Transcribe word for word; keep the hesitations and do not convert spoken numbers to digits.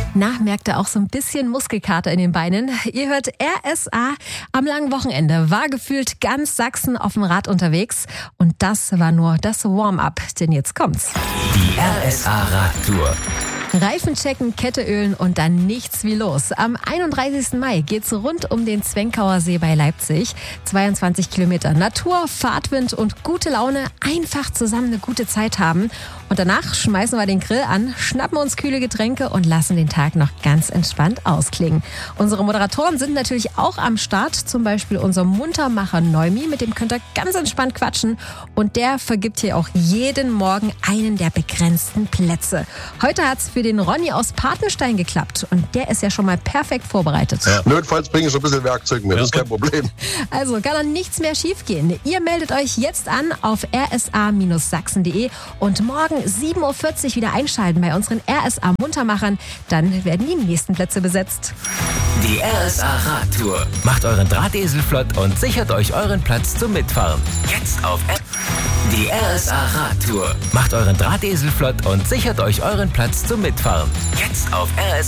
Na, merkt ihr auch so ein bisschen Muskelkater in den Beinen? Ihr hört R S A. Am langen Wochenende war gefühlt ganz Sachsen auf dem Rad unterwegs. Und das war nur das Warm-up, denn jetzt kommt's. Die R S A Radtour. Reifen checken, Kette ölen und dann nichts wie los. Am einunddreißigsten Mai geht's rund um den Zwenkauer See bei Leipzig. zweiundzwanzig Kilometer Natur, Fahrtwind und gute Laune. Einfach zusammen eine gute Zeit haben. Und danach schmeißen wir den Grill an, schnappen uns kühle Getränke und lassen den Tag noch ganz entspannt ausklingen. Unsere Moderatoren sind natürlich auch am Start. Zum Beispiel unser Muntermacher Neumi, mit dem könnt ihr ganz entspannt quatschen. Und der vergibt hier auch jeden Morgen einen der begrenzten Plätze. Heute hat's für den Ronny aus Patenstein geklappt. Und der ist ja schon mal perfekt vorbereitet. Ja. Notfalls bringe ich so ein bisschen Werkzeug mit, Ja. das ist kein Problem. Also kann dann nichts mehr schiefgehen. Ihr meldet euch jetzt an auf r s a sachsen punkt de und morgen sieben Uhr vierzig wieder einschalten bei unseren R S A Muntermachern. Dann werden die nächsten Plätze besetzt. Die R S A Radtour. Macht euren Drahtesel flott und sichert euch euren Platz zum Mitfahren. Jetzt auf R Die R S A Radtour. Macht euren Drahtesel flott und sichert euch euren Platz zum Mitfahren. Jetzt auf R S A